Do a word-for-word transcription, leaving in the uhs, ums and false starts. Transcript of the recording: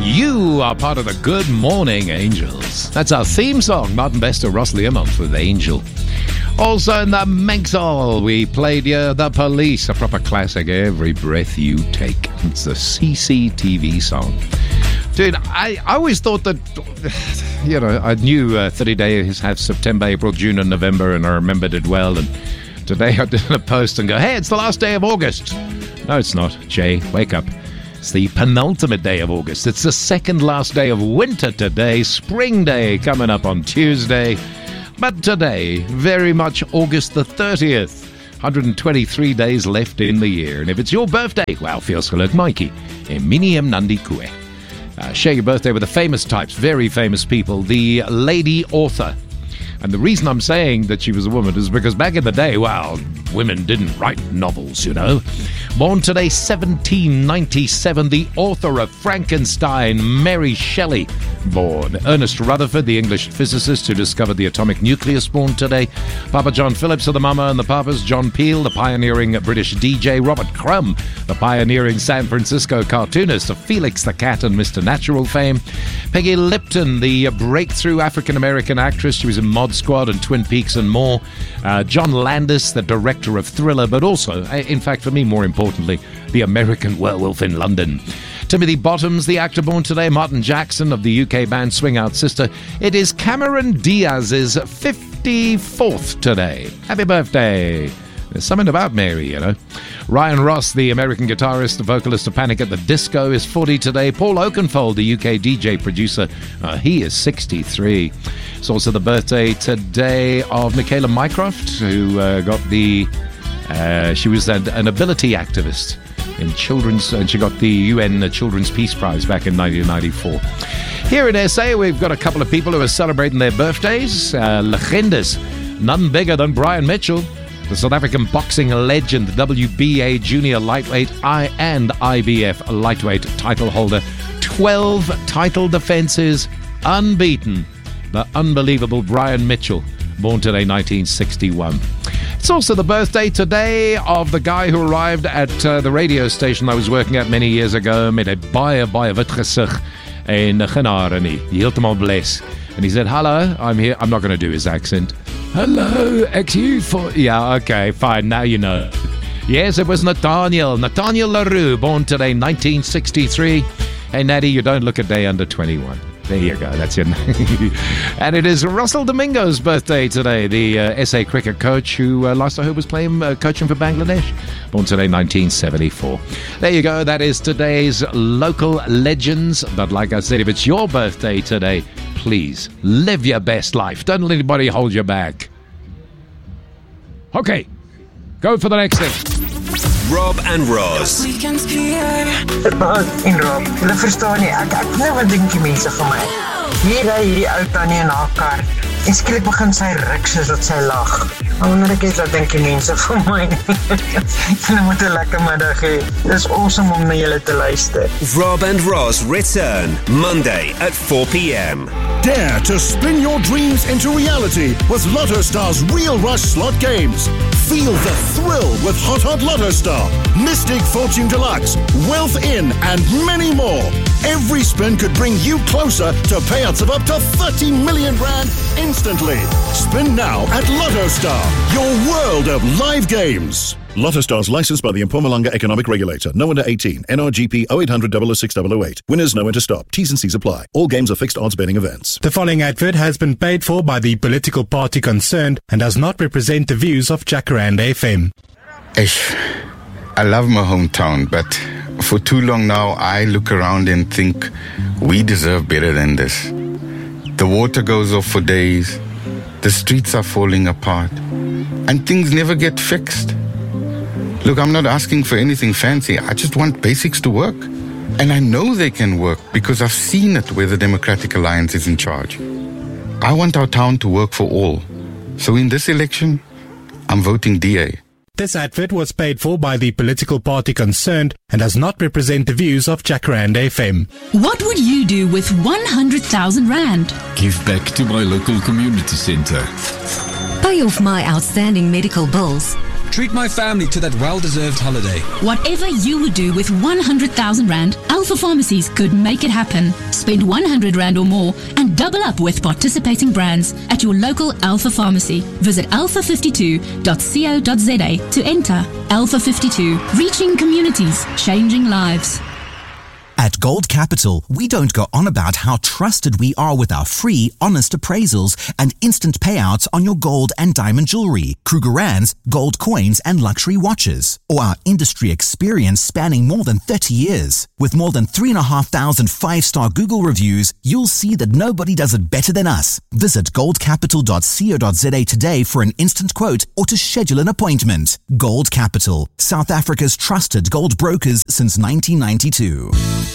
You are part of the Good Morning Angels. That's our theme song, Martin Bester, Ross Learmont with Angel. Also in the Manxall, we played here The Police, a proper classic, Every Breath You Take. It's the C C T V song. Dude, I, I always thought that, you know, I knew uh, thirty days have September, April, June and November, and I remembered it well. And today I did a post and go, hey, it's the last day of August. No, it's not. Jay, wake up. It's the penultimate day of August. It's the second last day of winter today. Spring Day coming up on Tuesday. But today, very much August the thirtieth. one hundred twenty-three days left in the year. And if it's your birthday, well, feels like Mikey. Eminium Nandi Kue. Uh, share your birthday with the famous types, very famous people. The lady author. And the reason I'm saying that she was a woman is because back in the day, well, women didn't write novels, you know. Born today, seventeen ninety-seven, the author of Frankenstein, Mary Shelley. Born Ernest Rutherford, the English physicist who discovered the atomic nucleus, born today. Papa John Phillips of the Mama and the Papas. John Peel, the pioneering British D J. Robert Crumb, the pioneering San Francisco cartoonist of Felix the Cat and Mister Natural fame. Peggy Lipton, the breakthrough African-American actress. She was in Mod Squad and Twin Peaks and more. Uh, John Landis, the director of Thriller, but also, in fact, for me, more importantly, the American Werewolf in London. Timothy Bottoms, the actor born today. Martin Jackson of the U K band Swing Out Sister. It is Cameron Diaz's fifty-fourth today. Happy birthday. There's something about Mary, you know. Ryan Ross, the American guitarist, the vocalist of Panic at the Disco, is forty today. Paul Oakenfold, the U K D J producer, uh, he is sixty-three. It's also the birthday today of Michaela Mycroft, who uh, got the... Uh, she was an, an ability activist in children's, and she got the U N Children's Peace Prize back in nineteen ninety-four. Here in S A, we've got a couple of people who are celebrating their birthdays. Uh, legendas, none bigger than Brian Mitchell, the South African boxing legend, W B A junior lightweight I and I B F lightweight title holder. twelve title defenses, unbeaten. The unbelievable Brian Mitchell, born today, nineteen sixty-one. It's also the birthday today of the guy who arrived at uh, the radio station I was working at many years ago, met a baie, baie wit gesig en genade nie, heeltemal bless. And he said, hello, I'm here. I'm not going to do his accent. Hello, X U for... Yeah, okay, fine, now you know. Yes, it was Nathaniel, Nathaniel LaRue, born today, nineteen sixty-three. Hey, Natty, you don't look a day under twenty-one. There you go, that's your name. And it is Russell Domingo's birthday today, the uh, S A cricket coach who uh, last I heard was playing uh, coaching for Bangladesh. Born today, nineteen seventy-four. There you go, that is today's local legends. But like I said, if it's your birthday today, please live your best life. Don't let anybody hold you back. Okay, go for the next thing. Rob and Roz. Rob en Rob, hulle verstaan nie. Ek ek weet wat dink die mense van my. Hier ry hierdie ou tannie in haar kar. En skielik begin sy ruk soos dat sy lag. Maar wanneer ek iets wat dink die mense van my. Hulle moet 'n lekker middag hê. Dis awesome om na julle te luister. Rob and Roz return Monday at four p.m. Dare to spin your dreams into reality with Lotto Star's Real Rush slot games. Feel the thrill with Hot Hot Lotto Star, Mystic Fortune Deluxe, Wealth In, and many more. Every spin could bring you closer to payouts of up to thirty million rand instantly. Spin now at Lotto Star, your world of live games. Lotto Star's licensed by the Mpumalanga Economic Regulator. No under eighteen. N R G P oh eight hundred, double oh six, double oh eight. Winners know when to stop. T's and C's apply. All games are fixed odds betting events. The following advert has been paid for by the political party concerned and does not represent the views of Jacaranda F M. Ish, I love my hometown, but for too long now I look around and think we deserve better than this. The water goes off for days, the streets are falling apart, and things never get fixed. Look, I'm not asking for anything fancy. I just want basics to work. And I know they can work because I've seen it where the Democratic Alliance is in charge. I want our town to work for all. So in this election, I'm voting D A. This advert was paid for by the political party concerned and does not represent the views of Jacaranda F M. What would you do with one hundred thousand rand? Give back to my local community centre. Pay off my outstanding medical bills. treat my family to that well-deserved holiday. Whatever you would do with one hundred thousand rand, Alpha Pharmacies could make it happen. Spend one hundred rand or more and double up with participating brands at your local Alpha Pharmacy. Visit alpha fifty-two dot co dot za to enter. Alpha fifty-two, reaching communities, changing lives. At Gold Capital, we don't go on about how trusted we are with our free, honest appraisals and instant payouts on your gold and diamond jewelry, Krugerrands, gold coins and luxury watches, or our industry experience spanning more than thirty years. With more than three and a half thousand five-star Google reviews, you'll see that nobody does it better than us. Visit gold capital dot co dot za today for an instant quote or to schedule an appointment. Gold Capital, South Africa's trusted gold brokers since nineteen ninety-two.